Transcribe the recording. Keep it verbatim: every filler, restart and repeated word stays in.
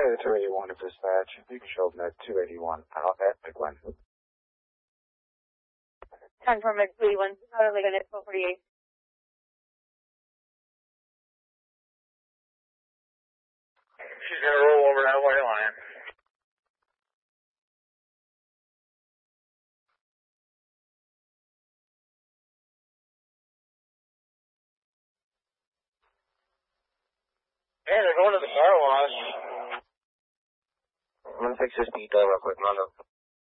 the two eighty-one to dispatch. You can show them at two eighty-one out at McGlynn. ten from McGlynn, uh, like an four forty-eight. She's gonna roll over that white line. Hey, they're going to the car wash. I'm gonna fix this beat though real quick, Mondo.